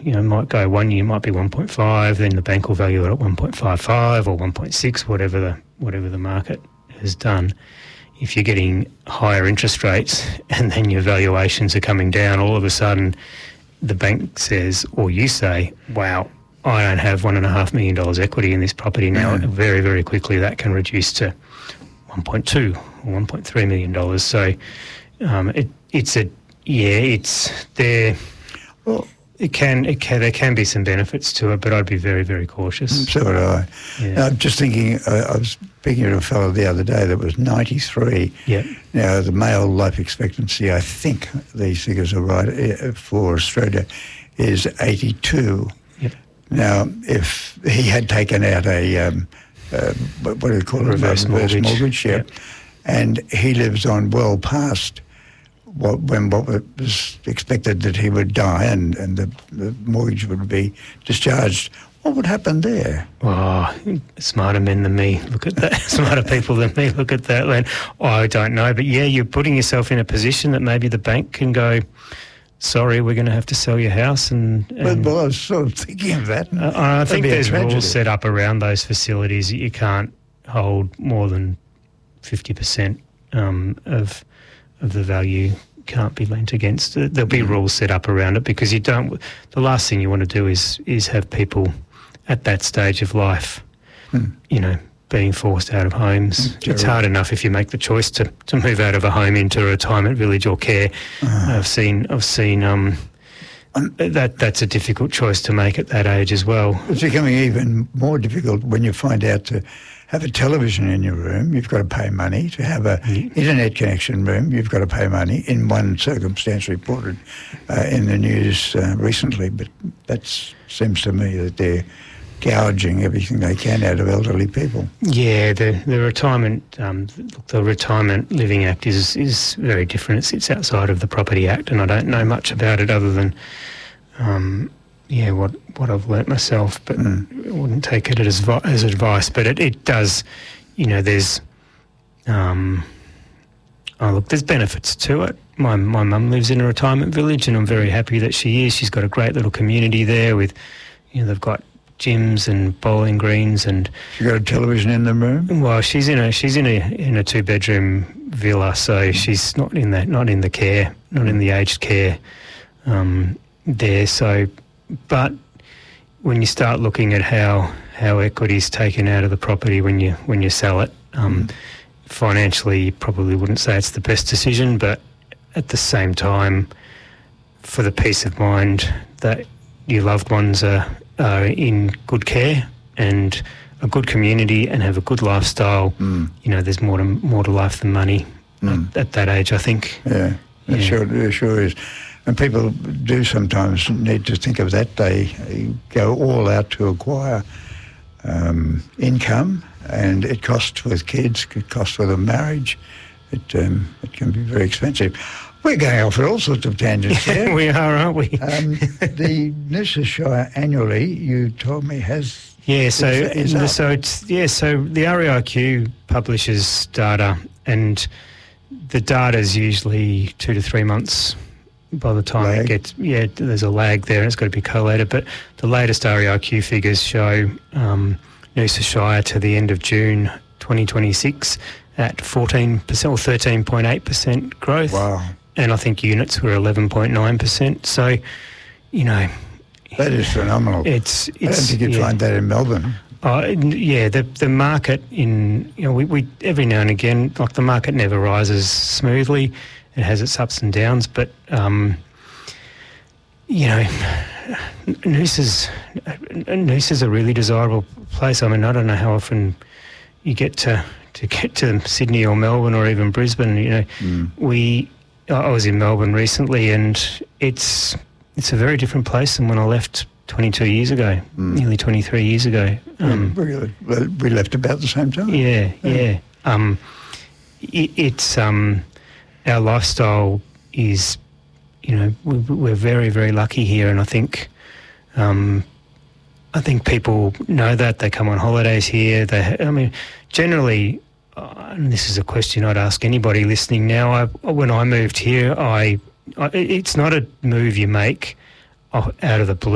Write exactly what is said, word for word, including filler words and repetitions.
you know, might go one year might be one point five, then the bank will value it at one point five five or one point six, whatever the whatever the market has done. If you're getting higher interest rates and then your valuations are coming down, all of a sudden the bank says, or you say, wow, I don't have one and a half million dollars equity in this property now. Mm-hmm. Very, very quickly that can reduce to one point two or one point three million dollars. So um, it, it's a, yeah, it's there. Well, It can, it can, there can be some benefits to it, but I'd be very, very cautious. So would I. Yeah. I'm just thinking, uh, I was speaking to a fellow the other day that was ninety-three. Yeah. Now, the male life expectancy, I think these figures are right, uh, for Australia, is eighty-two. Yep. Now, if he had taken out a, um, uh, what do you call it? Reverse mortgage. Reverse mortgage, yeah. Yep. And he lives on well past What, when what was expected that he would die and, and the, the mortgage would be discharged, what would happen there? Oh, smarter men than me look at that. Smarter people than me look at that. And I don't know. But, yeah, you're putting yourself in a position that maybe the bank can go, sorry, we're going to have to sell your house. And, and well, well, I was sort of thinking of that. Uh, I think there's rules set up around those facilities that you can't hold more than fifty percent um, of... of the value can't be lent against. There'll be rules set up around it because you don't. The last thing you want to do is is have people at that stage of life, mm. you know, being forced out of homes. Mm, it's hard enough if you make the choice to, to move out of a home into a retirement village or care. Uh, I've seen I've seen um, that that's a difficult choice to make at that age as well. It's becoming even more difficult when you find out to have a television in your room, you've got to pay money. To have an yeah. internet connection room, you've got to pay money. In one circumstance reported uh, in the news uh, recently, but that seems to me that they're gouging everything they can out of elderly people. Yeah, the the retirement um, the Retirement Living Act is is very different. It sits outside of the Property Act, and I don't know much about it other than um, yeah what what I've learnt myself, but mm. I wouldn't take it as as advice. But it, it does, you know, there's um, oh look, there's benefits to it. My my mum lives in a retirement village, and I'm very happy that she is. She's got a great little community there with, you know, they've got gyms and bowling greens, and she got a television in the room. Well, she's in a she's in a in a two bedroom villa, so she's not in the not in the care, not in the aged care um, there. So, but when you start looking at how how equity is taken out of the property when you when you sell it, um, mm. financially, you probably wouldn't say it's the best decision, but at the same time, for the peace of mind that your loved ones are. are in good care and a good community and have a good lifestyle, mm. you know, there's more to more to life than money mm. at, at that age, I think. Yeah, yeah. It sure, it sure is. And people do sometimes need to think of that. They go all out to acquire um, income, and it costs with kids, it costs with a marriage. It, um, it can be very expensive. We're going off at all sorts of tangents here. We are, aren't we? um, the Noosa Shire annually, you told me, has... Yeah, so is, is so it's yeah, so the R E I Q publishes data, and the data is usually two to three months by the time lag. it gets... Yeah, there's a lag there, and it's got to be collated, but the latest R E I Q figures show um, Noosa Shire to the end of June twenty twenty-six at fourteen percent or thirteen point eight percent growth. Wow. And I think units were eleven point nine percent. So, you know... That is phenomenal. It's, it's, I don't think you'd yeah. find that in Melbourne. Uh, yeah, the the market in... You know, we, we every now and again, like the market never rises smoothly. It has its ups and downs. But, um, you know, Noosa's, Noosa's a really desirable place. I mean, I don't know how often you get to, to get to Sydney or Melbourne or even Brisbane. You know, mm. we... I was in Melbourne recently, and it's it's a very different place than when I left twenty-two years ago, mm. nearly twenty-three years ago. Um, yeah, we, we left about the same time. Yeah, yeah. yeah. Um, it, it's um, our lifestyle is, you know, we, we're very, very lucky here, and I think, um, I think people know that. They come on holidays here. They, I mean, generally. Uh, and this is a question I'd ask anybody listening now. I, when I moved here, I, I it's not a move you make out of the blue.